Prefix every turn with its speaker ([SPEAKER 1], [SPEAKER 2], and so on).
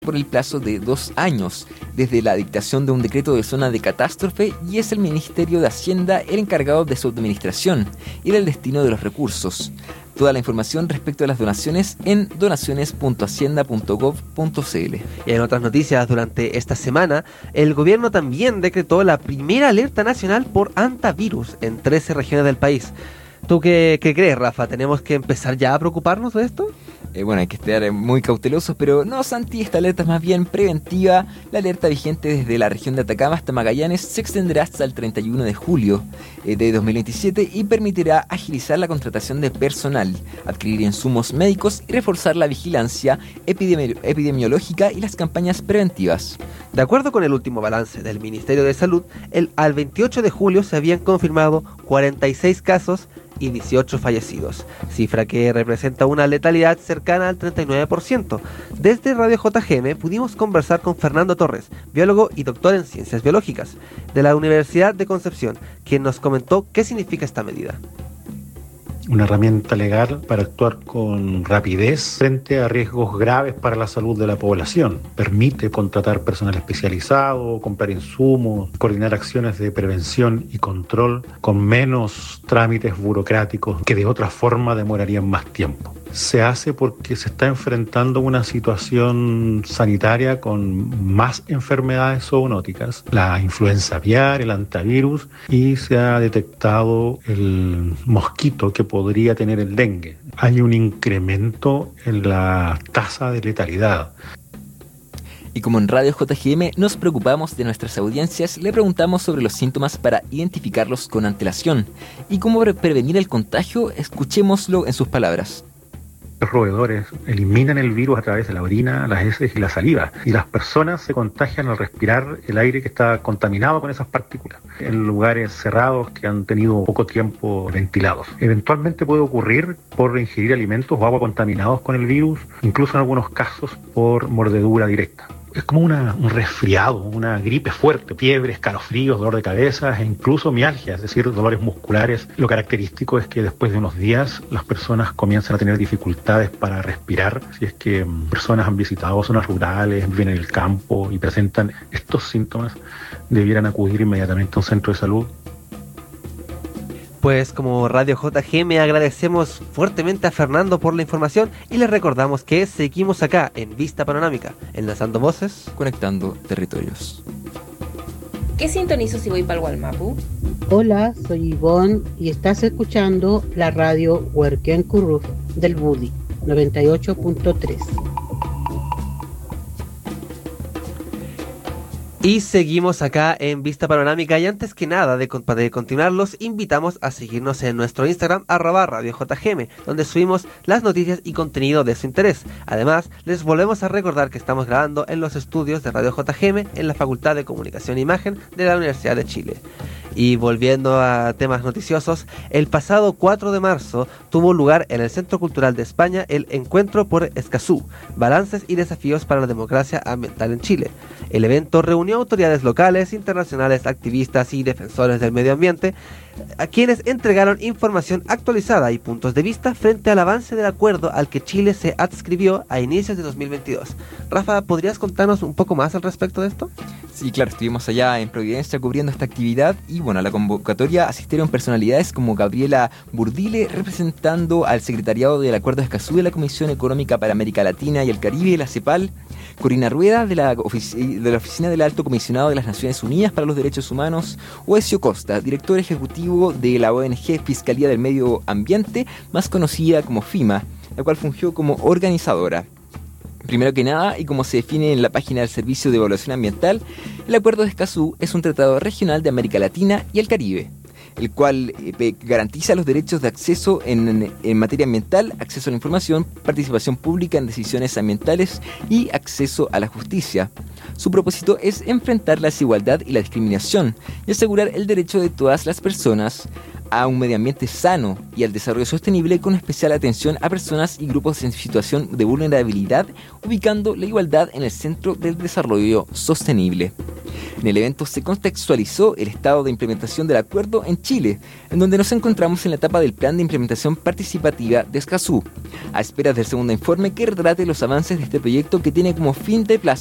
[SPEAKER 1] por el plazo de 2 años desde la dictación de un decreto de zona de catástrofe, y es el Ministerio de Hacienda el encargado de su administración y del destino de los recursos. Toda la información respecto a las donaciones en donaciones.hacienda.gov.cl.
[SPEAKER 2] Y en otras noticias, durante esta semana, el gobierno también decretó la primera alerta nacional por hantavirus en 13 regiones del país. ¿Tú qué crees, Rafa? ¿Tenemos que empezar ya a preocuparnos de esto?
[SPEAKER 1] Bueno, hay que estar muy cautelosos, pero no, Santi, esta alerta es más bien preventiva. La alerta vigente desde la región de Atacama hasta Magallanes se extenderá hasta el 31 de julio de 2027 y permitirá agilizar la contratación de personal, adquirir insumos médicos y reforzar la vigilancia epidemiológica y las campañas preventivas.
[SPEAKER 2] De acuerdo con el último balance del Ministerio de Salud, al 28 de julio se habían confirmado 46 casos y 18 fallecidos, cifra que representa una letalidad cercana al 39%. Desde Radio JGM pudimos conversar con Fernando Torres, biólogo y doctor en ciencias biológicas de la Universidad de Concepción, quien nos comentó qué significa esta medida.
[SPEAKER 3] Una herramienta legal para actuar con rapidez frente a riesgos graves para la salud de la población. Permite contratar personal especializado, comprar insumos, coordinar acciones de prevención y control con menos trámites burocráticos que de otra forma demorarían más tiempo. Se hace porque se está enfrentando una situación sanitaria con más enfermedades zoonóticas, la influenza aviar, el hantavirus, y se ha detectado el mosquito que podría tener el dengue. Hay un incremento en la tasa de letalidad.
[SPEAKER 1] Y como en Radio JGM nos preocupamos de nuestras audiencias, le preguntamos sobre los síntomas para identificarlos con antelación y cómo prevenir el contagio. Escuchémoslo en sus palabras.
[SPEAKER 3] Los roedores eliminan el virus a través de la orina, las heces y la saliva, y las personas se contagian al respirar el aire que está contaminado con esas partículas en lugares cerrados que han tenido poco tiempo ventilados. Eventualmente puede ocurrir por ingerir alimentos o agua contaminados con el virus, incluso en algunos casos por mordedura directa. Es como un resfriado, una gripe fuerte, fiebre, escalofríos, dolor de cabeza e incluso mialgia, es decir, dolores musculares. Lo característico es que después de unos días las personas comienzan a tener dificultades para respirar. Si es que personas han visitado zonas rurales, viven en el campo y presentan estos síntomas, debieran acudir inmediatamente a un centro de salud.
[SPEAKER 2] Pues como Radio JGM agradecemos fuertemente a Fernando por la información y les recordamos que seguimos acá en Vista Panorámica, enlazando voces,
[SPEAKER 1] conectando territorios.
[SPEAKER 4] ¿Qué sintonizo si voy para el Gualmapu?
[SPEAKER 5] Hola, soy Ivonne y estás escuchando la radio Huerquén Curruf del Budi 98.3.
[SPEAKER 2] Y seguimos acá en Vista Panorámica, y antes que nada de continuar, los invitamos a seguirnos en nuestro Instagram @RadioJGM, donde subimos las noticias y contenido de su interés. Además, les volvemos a recordar que estamos grabando en los estudios de Radio JGM en la Facultad de Comunicación e Imagen de la Universidad de Chile. Y volviendo a temas noticiosos, el pasado 4 de marzo tuvo lugar en el Centro Cultural de España el Encuentro por Escazú, balances y desafíos para la democracia ambiental en Chile. El evento reunió autoridades locales, internacionales, activistas y defensores del medio ambiente, a quienes entregaron información actualizada y puntos de vista frente al avance del acuerdo al que Chile se adscribió a inicios de 2022. Rafa, ¿podrías contarnos un poco más al respecto de esto?
[SPEAKER 1] Sí, claro, estuvimos allá en Providencia cubriendo esta actividad y bueno, a la convocatoria asistieron personalidades como Gabriela Burdile, representando al secretariado del Acuerdo de Escazú de la Comisión Económica para América Latina y el Caribe, la CEPAL, Corina Rueda de la Oficina del Alto Comisionado de las Naciones Unidas para los Derechos Humanos, Oesio Costa, director ejecutivo de la ONG Fiscalía del Medio Ambiente, más conocida como FIMA, la cual fungió como organizadora. Primero que nada, y como se define en la página del Servicio de Evaluación Ambiental, el Acuerdo de Escazú es un tratado regional de América Latina y el Caribe, el cual garantiza los derechos de acceso en materia ambiental, acceso a la información, participación pública en decisiones ambientales y acceso a la justicia. Su propósito es enfrentar la desigualdad y la discriminación y asegurar el derecho de todas las personas a un medio ambiente sano y al desarrollo sostenible, con especial atención a personas y grupos en situación de vulnerabilidad, ubicando la igualdad en el centro del desarrollo sostenible. En el evento se contextualizó el estado de implementación del acuerdo en Chile, en donde nos encontramos en la etapa del plan de implementación participativa de Escazú, a esperas del segundo informe que retrate los avances de este proyecto que tiene como fin de plazo